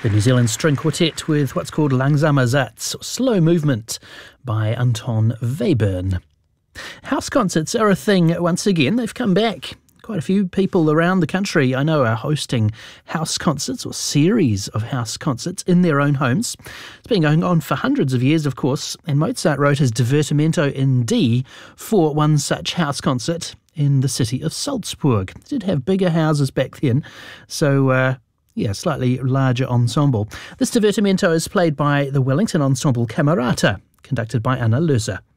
The New Zealand String Quartet with what's called Langsamer Satz, or Slow Movement, by Anton Webern. House concerts are a thing once again. They've come back. Quite a few people around the country I know are hosting house concerts or series of house concerts in their own homes. It's been going on for hundreds of years, of course, and Mozart wrote his Divertimento in D for one such house concert in the city of Salzburg. It did have bigger houses back then, so slightly larger ensemble. This Divertimento is played by the Wellington Ensemble Camerata, conducted by Anna Löser.